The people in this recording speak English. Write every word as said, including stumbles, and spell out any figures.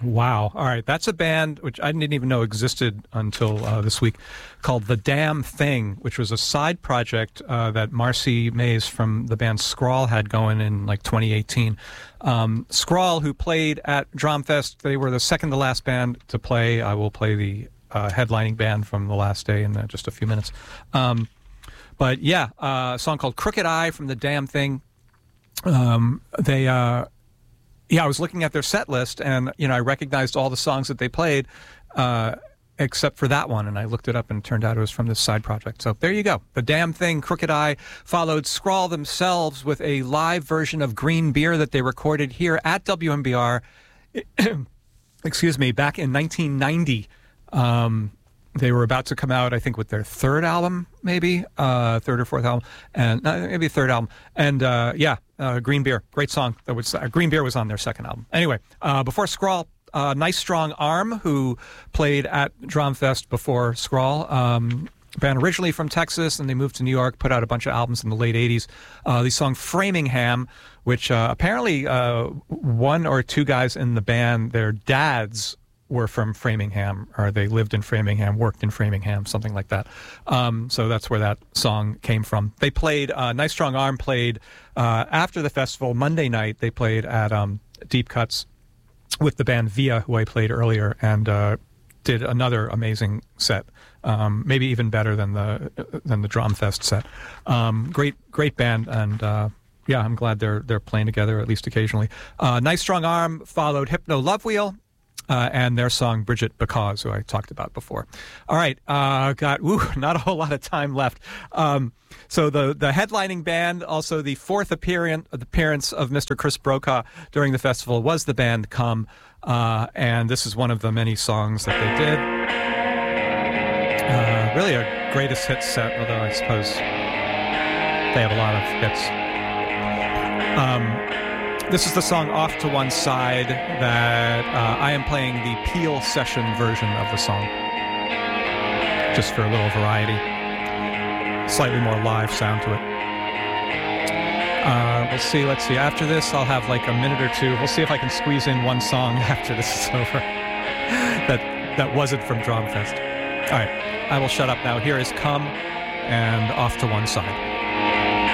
Wow. All right. That's a band which I didn't even know existed until uh, this week, called The Damn Thing, which was a side project uh, that Marcy Mays from the band Scrawl had going in like twenty eighteen. Um, Scrawl, who played at Dromfest, they were the second to last band to play. I will play the uh, headlining band from the last day in uh, just a few minutes. Um, but yeah, uh, a song called Crooked Eye from The Damn Thing. Um, they... Uh, Yeah, I was looking at their set list, and you know, I recognized all the songs that they played, uh, except for that one. And I looked it up, and it turned out it was from this side project. So there you go. The Damn Thing, Crooked Eye, followed Scrawl themselves with a live version of Green Beer that they recorded here at W M B R. Excuse me, back in nineteen ninety. Um, They were about to come out, I think, with their third album, maybe, uh, third or fourth album, and uh, maybe third album. And uh, yeah, uh, Green Beer, great song. That was uh, Green Beer was on their second album. Anyway, uh, before Scrawl, uh, Nice Strong Arm, who played at Dromfest before Scrawl. Um, band originally from Texas, and they moved to New York, put out a bunch of albums in the late eighties. Uh, the song Framingham, which uh, apparently uh, one or two guys in the band, their dads were from Framingham, or they lived in Framingham, worked in Framingham, something like that. Um, so that's where that song came from. They played, uh, Nice Strong Arm played uh, after the festival, Monday night, they played at um, Deep Cuts with the band Via, who I played earlier, and uh, did another amazing set, um, maybe even better than the than the Dromfest set. Um, great, great band, and uh, yeah, I'm glad they're they're playing together, at least occasionally. Uh, Nice Strong Arm followed Hypno Love Wheel, Uh, and their song Bridget Because, who I talked about before. All right, uh, got woo, not a whole lot of time left. Um, so the the headlining band, also the fourth appearance appearance of Mister Chris Brokaw during the festival, was the band Come, uh, and this is one of the many songs that they did. Uh, really a greatest hits set, although I suppose they have a lot of hits. Um, This is the song Off to One Side that uh, I am playing the Peel session version of the song, just for a little variety. Slightly more live sound to it. Uh, we'll see, let's see. After this, I'll have like a minute or two. We'll see if I can squeeze in one song after this is over that, that wasn't from Dromfest. All right, I will shut up now. Here is Come and Off to One Side.